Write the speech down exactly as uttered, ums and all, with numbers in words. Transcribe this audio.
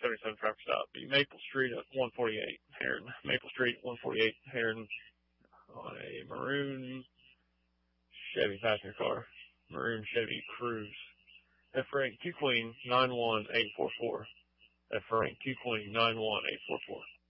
seventy-seven traffic stop. Be Maple Street at one forty-eight, Heron. Maple Street, one forty-eight, Heron, on a maroon Chevy passenger car. Maroon Chevy Cruze. F rank Q Queen nine one eight four four. F rank Q Queen nine one eight four four.